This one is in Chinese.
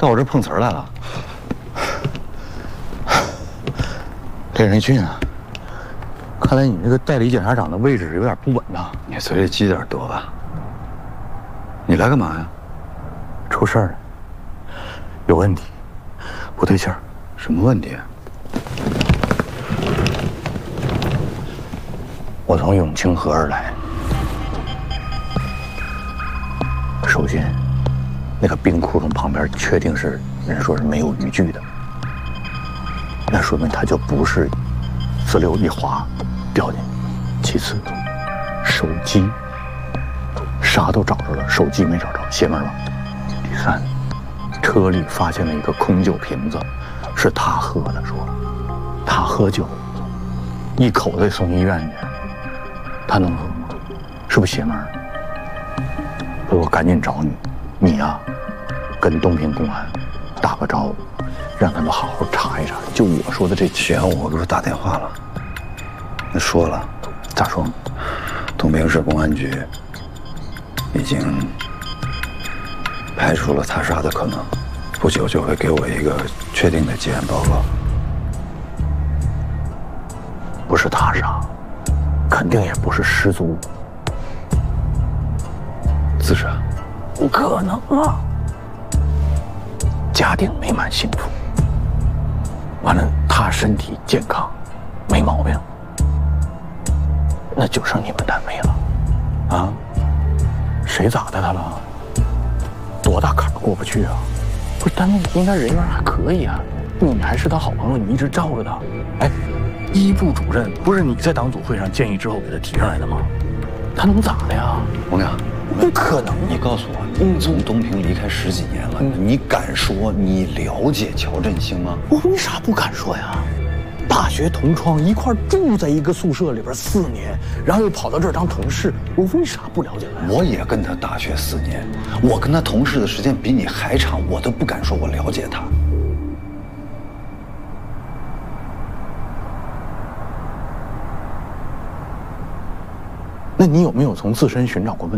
我这碰瓷儿来了。李仁俊啊，看来你这个代理检察长的位置有点不稳呐。 你嘴里积点德吧。你来干嘛呀？ 出事儿了，有问题，不对劲儿。 什么问题？ 我从永清河而来。首先，那个冰窟窿旁边确定是人说是没有渔具的，那说明它就不是自溜一滑掉进去。其次，手机啥都找着了，手机没找着，邪门了。第三，车里发现了一个空酒瓶子，是他喝的，说他喝酒，一口子送医院去，他能喝吗？是不是邪门？所以我赶紧找你，你呀，跟东平公安打个招呼，让他们好好查一查。就我说的这前午我给我打电话了，那说了， 咋说？ 东平市公安局已经排除了他杀的可能，不久就会给我一个确定的结案报告。 不是他杀，肯定也不是失足， 自杀？ 不可能啊！家庭美满幸福，完了他身体健康，没毛病，那就剩你们单位了，啊？谁咋的他了？多大坎儿过不去啊？不是单位应该人缘还可以啊，你还是他好朋友，你一直罩着他。哎，一部主任不是你在党组会上建议之后给他提上来的吗？他能咋的呀？ 洪亮， 不可能！ 你告诉我，你从东平离开10几年了，你敢说你了解乔振兴吗？ 我为啥不敢说呀？大学同窗，一块住在一个宿舍里边4年，然后又跑到这儿当同事，我为啥不了解他呀？ 我也跟他大学4年，我跟他同事的时间比你还长，我都不敢说我了解他。 那你有没有从自身寻找过问题？